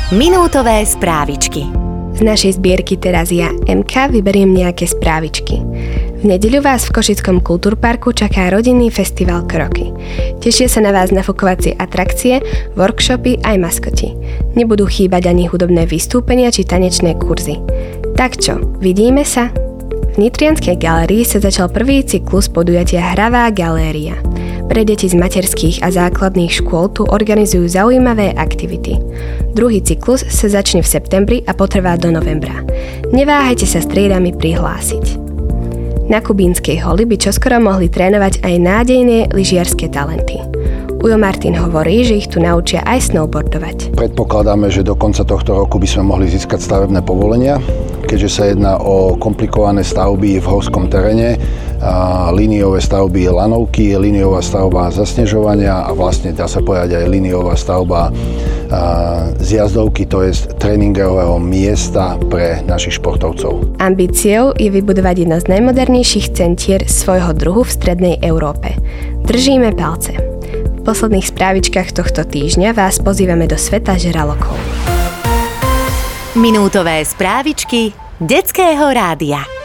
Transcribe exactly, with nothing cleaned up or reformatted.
Minútové správičky. Z našej zbierky Terazia em ká vyberiem nejaké správičky. V nedeľu vás v Košickom kultúrparku čaká rodinný festival Kroky. Tešia sa na vás nafukovacie atrakcie, workshopy aj maskoti. Nebudú chýbať ani hudobné vystúpenia či tanečné kurzy. Tak čo, vidíme sa? V Nitrianskej galérii sa začal prvý cyklus podujatia Hravá galéria. Pre deti z materských a základných škôl tu organizujú zaujímavé aktivity. Druhý cyklus sa začne v septembri a potrvá do novembra. Neváhajte sa s triedami prihlásiť. Na Kubínskej holi by čoskoro mohli trénovať aj nádejné lyžiarske talenty. Ujo Martin hovorí, že ich tu naučia aj snowboardovať. Predpokladáme, že do konca tohto roku by sme mohli získať stavebné povolenia, keďže sa jedná o komplikované stavby v horskom teréne, a líniové stavby lanovky, líniová stavba zasnežovania a vlastne dá sa povedať aj líniová stavba zjazdovky, to je tréningového miesta pre našich športovcov. Ambíciou je vybudovať jedno z najmodernejších centier svojho druhu v strednej Európe. Držíme palce. V posledných správičkách tohto týždňa vás pozývame do sveta žralokov. Minútové správičky Detského rádia.